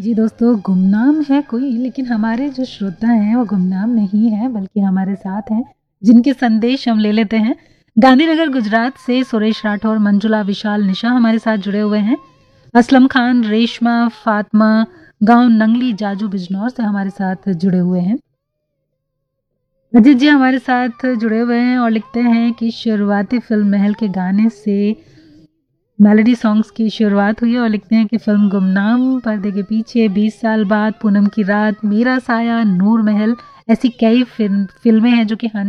जी दोस्तों, गुमनाम है कोई, लेकिन हमारे जो श्रोता हैं वो गुमनाम नहीं है, बल्कि हमारे साथ हैं, जिनके संदेश हम ले लेते हैं। गांधीनगर गुजरात से सुरेश राठौर, मंजुला, विशाल, निशा हमारे साथ जुड़े हुए हैं। असलम खान, रेशमा, फातिमा, गांव नंगली, जाजू बिजनौर से हमारे साथ जुड़े हुए हैं। अजीत जी हमारे साथ जुड़े हुए हैं और लिखते हैं कि शुरुआती फिल्म महल के गाने से मेलोडी सॉन्ग्स की शुरुआत हुई है और लिखते हैं कि फिल्म गुमनाम, पर्दे के पीछे, 20 साल बाद, पूनम की रात, मेरा साया, नूर महल, ऐसी कई फिल्में हैं जो कि